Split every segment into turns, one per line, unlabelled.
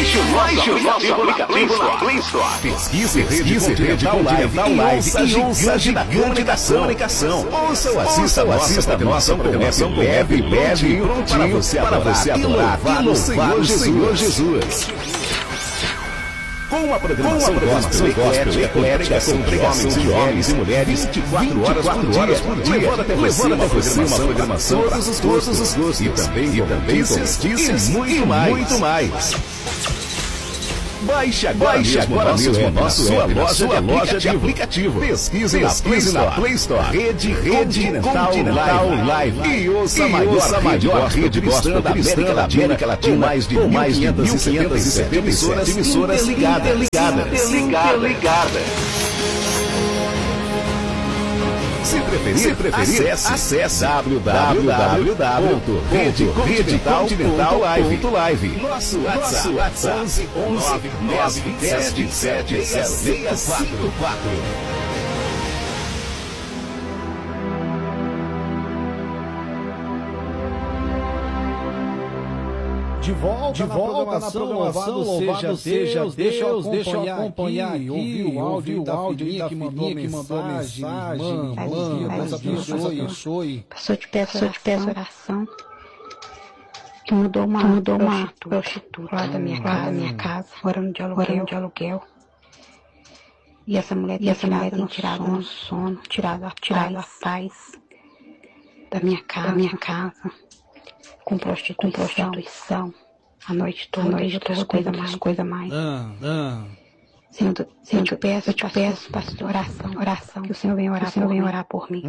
Baixe o nosso aplicativo na Play Store.
Pesquise Rede Continental Live e ouça Gigante da Comunicação. Ouça ou assista a nossa programação leve e prontinho para você adorar o Senhor Jesus. Com uma programação gospel eclética, com pregação de homens e mulheres 24 horas por dia, levando até você uma programação para todos os gostos, e também notícias e muito mais. Baixe agora mesmo nosso loja de aplicativo. Pesquise na Play Store. Rede Continental Live. E ouça a maior rede gospel da América Latina, com mais de 1.577 emissoras interligadas. Se preferir, acesse www.redecontinental.live. Nosso WhatsApp 11 927 0654.
De volta na programação, louvado seja Deus, deixa eu acompanhar aqui, ouvir o áudio da que mandou mensagem, Deus abençoe.
Pastor, te peço oração, que mudou uma prostituta lá da minha casa, morando de aluguel. E essa mulher tem tirado o sono, tirado a paz da minha casa. Com prostituição, a noite toda, e outras coisas mais. Senhor, eu te peço, pastor, oração, que o Senhor venha orar por mim.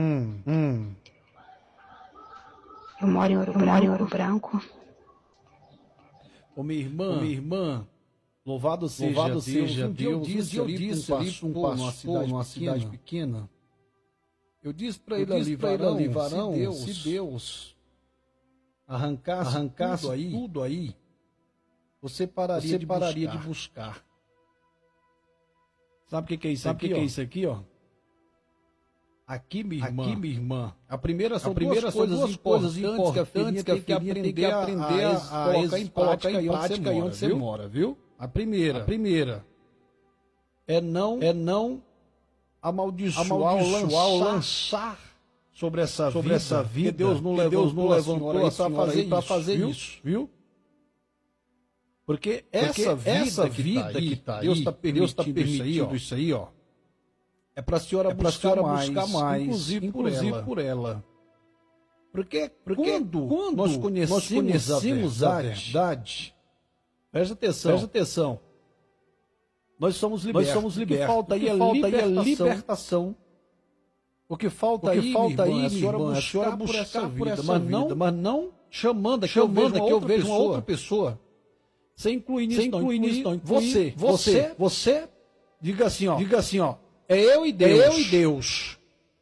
Eu moro em Ouro Branco.
Ô minha irmã, louvado seja Deus. Eu disse ali para um pastor numa cidade pequena, eu disse para ele ali, varão, se Deus arrancasse tudo aí, você pararia de buscar. Sabe o que é isso aqui, ó? Aqui, minha irmã, a primeira são duas coisas importantes que a filha tem que aprender a colocar em prática aí onde você mora, viu? A primeira é não amaldiçoar ou lançar sobre essa vida, que Deus não levantou aí para fazer isso, viu? Porque essa vida que está aí, Deus está permitindo isso aí, ó, é para a senhora buscar mais, inclusive por ela. Porque quando nós conhecemos a verdade, presta atenção, nós somos libertos. O que falta aí é libertação. O que falta aí, minha irmã, é a senhora buscar por essa vida, mas não chamando que eu vejo uma outra pessoa. Sem incluir nisso, não. Você, diga assim, ó, é eu e Deus.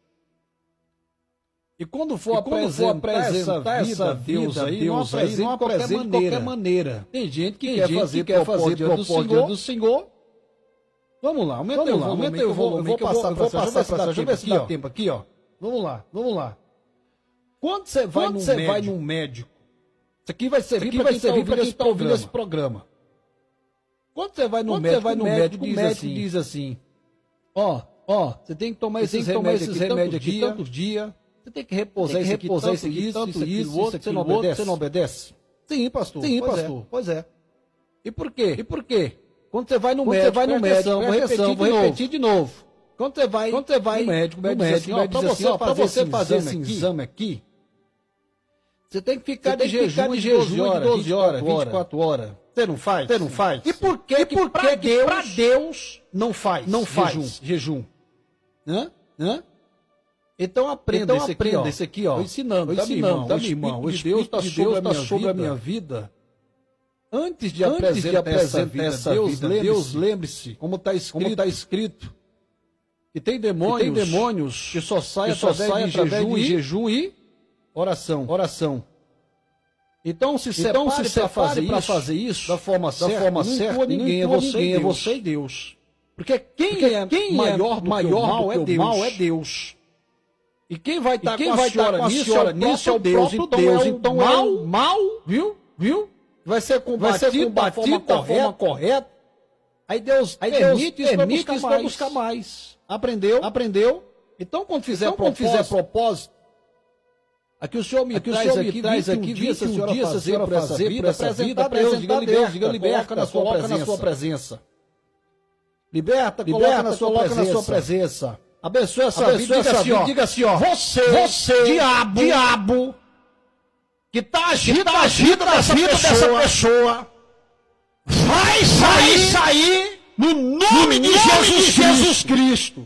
E quando for apresentar essa vida a Deus aí, não apresente de qualquer maneira. Tem gente que quer fazer propósito do Senhor. Vamos lá, aumenta o volume. Eu vou passar deixa eu ver se dá tempo aqui, ó. Vamos lá. Quando você vai num médico, isso aqui vai servir para quem está ouvindo esse programa. Quando você vai no médico, o médico diz assim, ó, você tem que tomar esses remédios aqui tantos dias, você tem que repousar isso aqui, tanto isso, outro, você não obedece? Sim, pastor. Pois é. E por quê? Quando você vai no médico, vou repetir de novo. Quando você vai no médico, diz assim, ó, para você fazer esse exame aqui, você tem que ficar de jejum de 12 horas, 24 horas. Você não faz? E por que para Deus não faz jejum? Hã? Então aprenda esse aqui, ó. Tô ensinando, tá, meu irmão? O Deus está sobre a minha vida. Antes de apresentar essa vida, Deus lembre-se, como está escrito, que tem demônios que só saem através de jejum e oração. Então se separe para fazer isso da forma certa, não ninguém, é você e Deus. Porque quem é maior do que o mal é Deus. E quem vai estar com a senhora nisso é o Deus. Então mal, viu? vai ser combatido da forma correta. Aí Deus permite isso para buscar mais. Aprendeu? Então, quando fizer propósito, aqui o Senhor me traz aqui, dia se a senhora fazer para essa vida, apresentar a Deus, diga, liberta, coloca na sua presença. Liberta, coloca na sua presença. Abençoe essa vida, diga assim, ó, você, diabo, que tá agindo dessa pessoa, vai sair no nome de Jesus Cristo.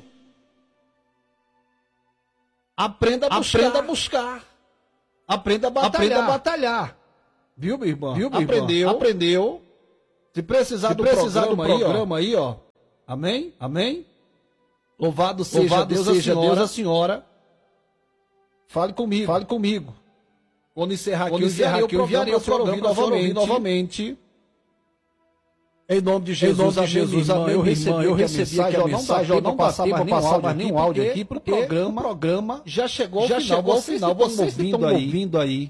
Aprenda a buscar. Aprenda a batalhar. Viu, meu irmão? Aprendeu. Se precisar do programa aí, ó. Amém? Louvado seja Deus a senhora. Fale comigo. Quando encerrar aqui, eu enviarei o programa novamente. Em nome de Jesus, amém. Eu recebi a mensagem, não passar mais nenhum áudio aqui, porque o programa já chegou ao final. Vocês estão ouvindo aí.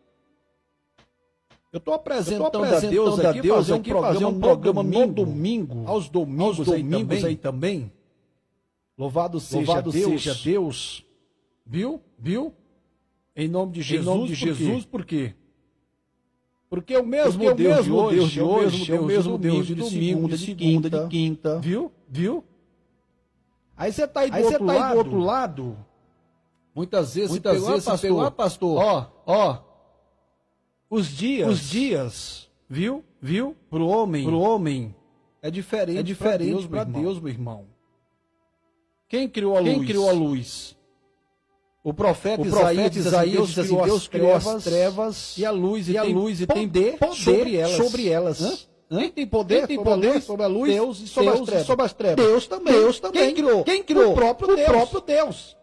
Eu estou apresentando a Deus aqui, fazer um programa no domingo, aos domingos aí também. Louvado seja Deus. Viu? Em nome de Jesus, por quê? Porque o mesmo Deus de hoje é o mesmo Deus de domingo, de segunda, de quinta. Viu? Aí você está aí do outro lado. Muitas vezes pegou, pastor. Ó. Os dias, viu? Pro homem é diferente para Deus, meu irmão. Quem criou a luz? O profeta Isaías diz assim, Deus criou as trevas e a luz e tem poder sobre elas. Quem tem poder sobre a luz? Deus e sobre as trevas. Deus também. Quem criou? O próprio Deus.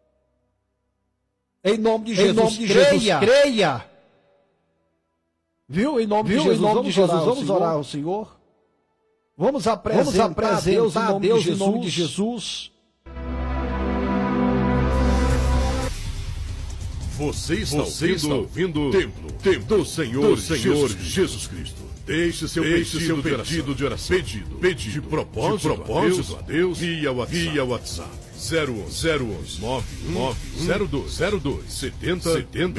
Em nome de Jesus, creia. Viu? Em nome de Jesus, vamos orar ao Senhor. Vamos apresentar a Deus em nome de Jesus.
Você está ouvindo Templo do Senhor Jesus Cristo. Deixe seu pedido de oração. Pedido de propósito a Deus via WhatsApp. 011 902 70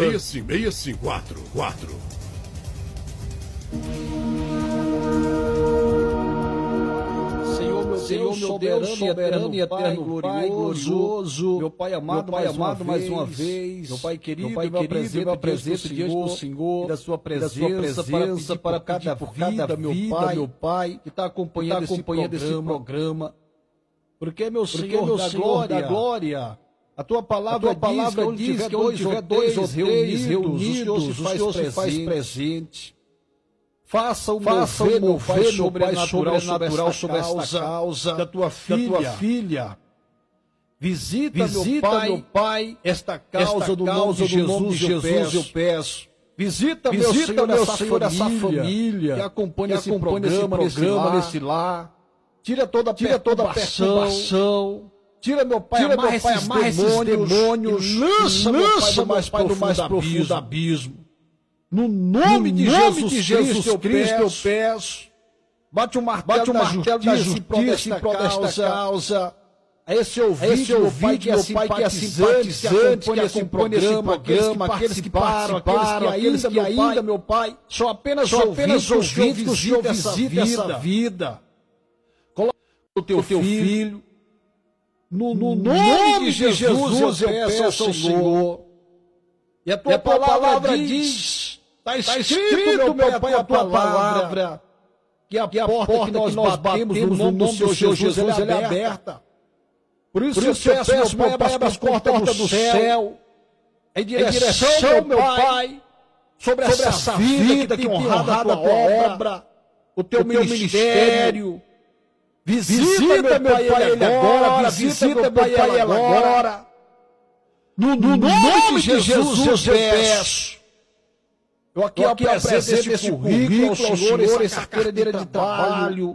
654. Senhor, meu Deus, soberano e eterno, glorioso, meu Pai amado, mais uma vez, meu Pai querido, eu apresento diante do Senhor, da sua presença para cada vida, meu Pai, que está acompanhando esse programa, porque, meu Senhor, da glória, a tua palavra diz que onde tiver dois ou três reunidos, o Senhor se faz presente. Faça o mover, Pai, sobrenatural sobre esta causa da tua filha. Visita, meu Pai, esta causa do nome de Jesus, eu peço. Visita, meu Senhor, essa família que acompanha esse programa nesse lar. Tira toda a perturbação. Tira, meu Pai, amarra esses demônios. Lança, meu Pai, do mais profundo abismo. No nome de Jesus Cristo, eu peço. Bate o martelo da justiça em prol desta causa. A esse ouvinte, meu Pai, que é simpatizante, que acompanha esse programa, aqueles que param, aqueles que ainda, meu Pai, são apenas ouvintes que o Senhor visita essa vida. Coloca o teu filho. No nome de Jesus, eu peço ao Senhor. E a tua palavra diz... Está escrito, meu Pai, a tua palavra, que a porta que nós batemos no nome do Senhor Jesus, ela é aberta. Por isso eu peço, meu Pai, abre as portas do céu, em direção, meu Pai, sobre essa vida que tem honrado a tua obra, o teu ministério. Visita, meu Pai, ele agora, visita, meu Pai, ele agora. No nome de Jesus, eu peço. Eu aqui apresento esse currículo ao Senhor, essa carteira de trabalho.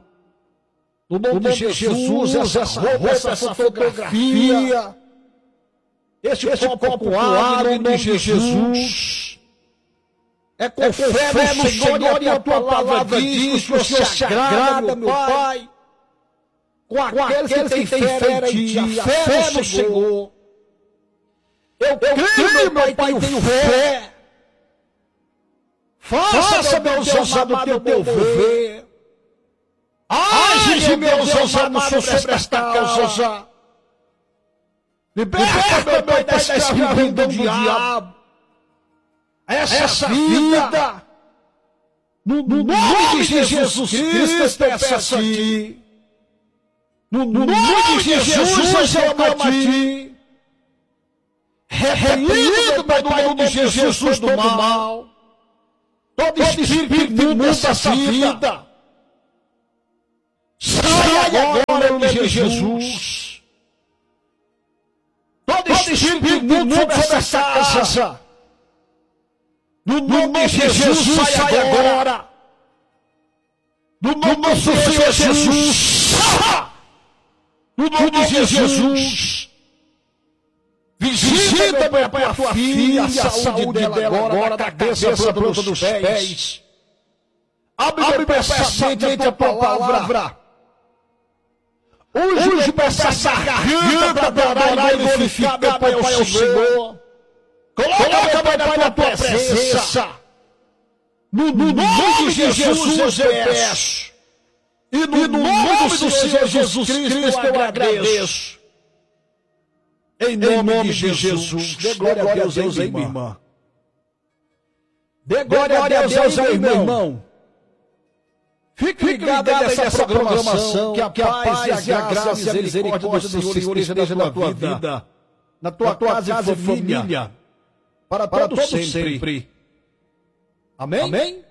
No nome de Jesus, essa roupa, essa fotografia. Este copo com água, em nome de Jesus.
É com fé no Senhor e a tua palavra diz que o Senhor se agrada, meu Pai, com aqueles que têm fé em ti, a fé no Senhor. Eu creio, meu Pai, tenho fé. Faça, meu Deus amado, o teu mover. Age, meu Deus amado, sobre esta causa. Liberta, meu Pai, da escravidão do diabo. Essa vida, no nome de Jesus Cristo, eu peço a ti. No nome de Jesus, eu clamo a ti. Repreendo, meu Pai, no nome de Jesus, todo mal. Todo espírito imundo dessa vida. Sai agora, no nome de Jesus. Todo espírito imundo sobre essa casa. No nome de Jesus, sai agora. No nome do Senhor Jesus. No nome de Jesus. Visita, meu Pai, a tua filha, a saúde dela agora, da cabeça à planta dos pés. Abre essa mente a tua palavra. Unge essa garganta para adorar e glorificar, meu Pai, o Senhor. Coloca, meu Pai, na tua presença. No nome de Jesus eu peço. E no nome do Senhor Jesus Cristo eu agradeço. Em nome de Jesus. Dê glória a Deus aí, minha irmã. Dê glória a Deus aí, meu irmão. Fique ligado nessa programação. Que a paz e a graça e a misericórdia do Senhor esteja na tua vida, na tua casa e família. Para todo sempre. Amém? Amém?